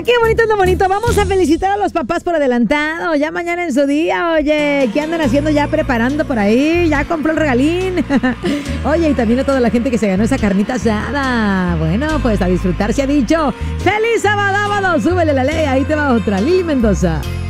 qué bonito es lo bonito. Vamos a felicitar a los papás por adelantado. Ya mañana en su día, oye. ¿Qué andan haciendo ya preparando por ahí? Ya compró el regalín. Oye, y también a toda la gente que se ganó esa carnita asada. Bueno, pues a disfrutar se ha dicho. ¡Feliz sábado! Súbele la ley. Ahí te va otra. Lili Mendoza.